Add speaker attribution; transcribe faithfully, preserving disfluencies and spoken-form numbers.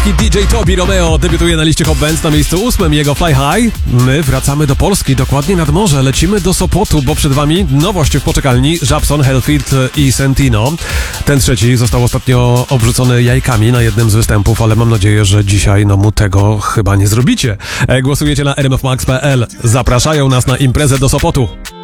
Speaker 1: D J Tobi Romeo debiutuje na liście Hot Bands na miejscu ósmym, jego Fly High. My wracamy do Polski, dokładnie nad morze, lecimy do Sopotu, bo przed wami nowość w poczekalni, Żabson, Hellfield i Sentino. Ten trzeci został ostatnio obrzucony jajkami na jednym z występów, ale mam nadzieję, że dzisiaj no mu tego chyba nie zrobicie. Głosujecie na r m f max kropka p l. Zapraszają nas na imprezę do Sopotu.